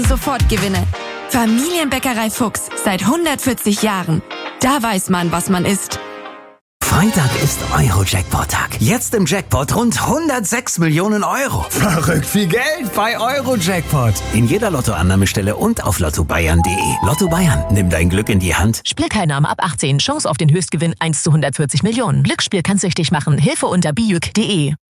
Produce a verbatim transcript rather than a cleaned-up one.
Sofortgewinne. Familienbäckerei Fuchs seit hundertvierzig Jahren. Da weiß man, was man isst. Freitag ist Euro-Jackpot-Tag. Jetzt im Jackpot rund hundertsechs Millionen Euro. Verrückt viel Geld bei Euro-Jackpot. In jeder Lottoannahmestelle und auf lotto bayern punkt de. Lotto Bayern, nimm dein Glück in die Hand. Spielteilnahme ab achtzehn. Chance auf den Höchstgewinn eins zu hundertvierzig Millionen. Glücksspiel kann süchtig machen. Hilfe unter bijuk punkt de.